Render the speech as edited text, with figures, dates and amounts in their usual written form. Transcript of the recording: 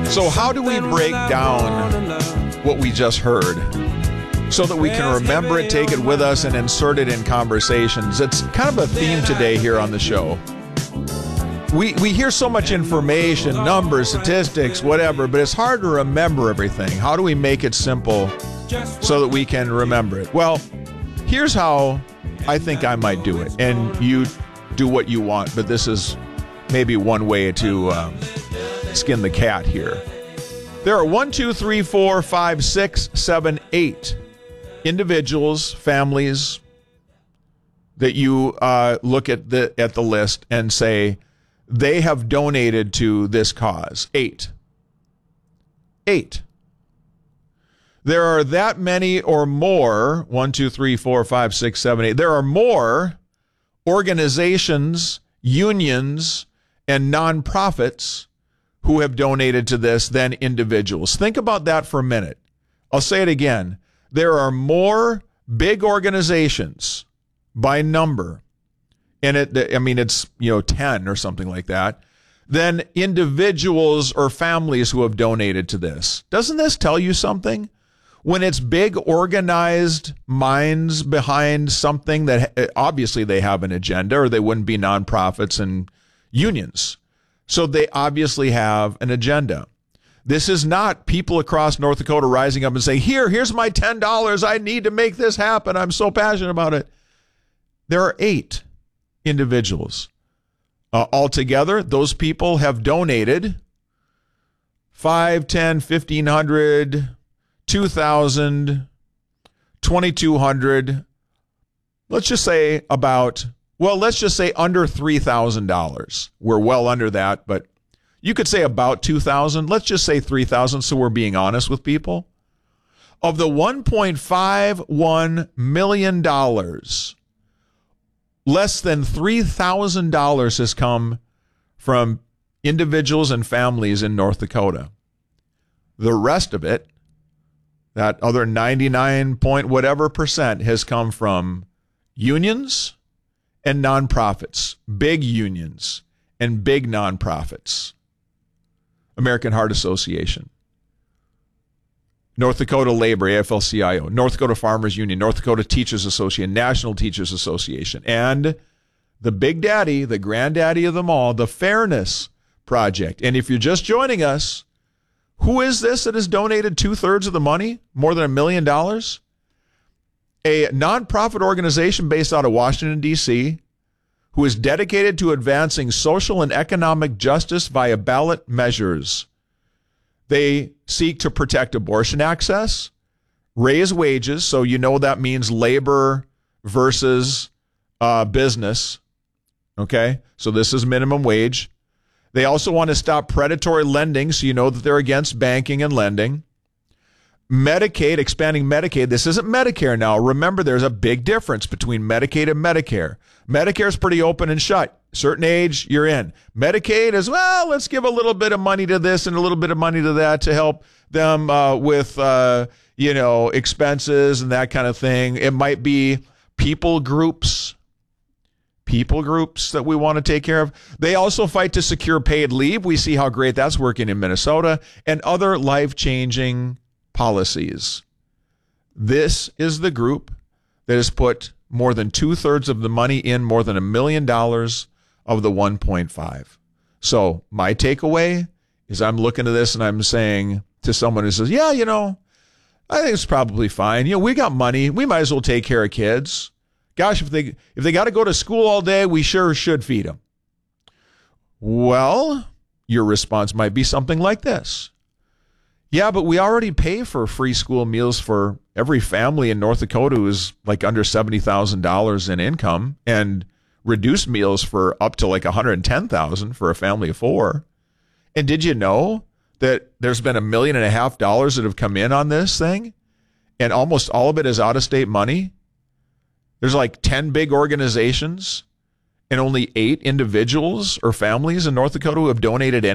So how do we break down what we just heard so that we can remember it, take it with us, and insert it in conversations? It's kind of a theme today here on the show. We hear so much information, numbers, statistics, whatever, but it's hard to remember everything. How do we make it simple so that we can remember it? Well, here's how I think I might do it, and you do what you want, but this is maybe one way to skin the cat here. There are 1, 2, 3, 4, 5, 6, 7, 8 individuals, families that you look at the list and say they have donated to this cause. 8. There are that many or more, 1, 2, 3, 4, 5, 6, 7, 8. There are more organizations, unions, and nonprofits who have donated to this than individuals. Think about that for a minute. I'll say it again. There are more big organizations by number, and it's 10 or something like that, than individuals or families who have donated to this. Doesn't this tell you something? When it's big organized minds behind something that obviously they have an agenda, or they wouldn't be nonprofits and unions. So they obviously have an agenda. This is not people across North Dakota rising up and saying, here's my $10. I need to make this happen. I'm so passionate about it. There are 8 individuals. Altogether, those people have donated 5, 10, 1,500, 2,000, 2,200. Let's just say under $3,000. We're well under that, but you could say about 2,000. Let's just say 3,000, so we're being honest with people. Of the $1.51 million, less than $3,000 has come from individuals and families in North Dakota. The rest of it, that other 99 point whatever percent, has come from unions and nonprofits, big unions and big nonprofits. American Heart Association, North Dakota Labor, AFL-CIO, North Dakota Farmers Union, North Dakota Teachers Association, National Teachers Association, and the big daddy, the granddaddy of them all, the Fairness Project. And if you're just joining us, who is this that has donated 2/3 of the money, more than $1 million? A nonprofit organization based out of Washington, D.C., who is dedicated to advancing social and economic justice via ballot measures. They seek to protect abortion access, raise wages, so you know that means labor versus business, okay? So this is minimum wage. They also want to stop predatory lending, so you know that they're against banking and lending. Medicaid, expanding Medicaid. This isn't Medicare now. Remember, there's a big difference between Medicaid and Medicare. Medicare is pretty open and shut. Certain age, you're in. Medicaid is, well, let's give a little bit of money to this and a little bit of money to that to help them with, expenses and that kind of thing. It might be people groups that we want to take care of. They also fight to secure paid leave. We see how great that's working in Minnesota, and other life-changing policies. This is the group that has put more than 2/3 of the money in, more than $1 million of the 1.5. So my takeaway is I'm looking at this and I'm saying to someone who says, I think it's probably fine. We got money. We might as well take care of kids. Gosh, if they got to go to school all day, we sure should feed them. Well, your response might be something like this. Yeah, but we already pay for free school meals for every family in North Dakota who is like under $70,000 in income, and reduced meals for up to like $110,000 for a family of 4. And did you know that there's been $1.5 million that have come in on this thing, and almost all of it is out-of-state money? There's like 10 big organizations and only 8 individuals or families in North Dakota who have donated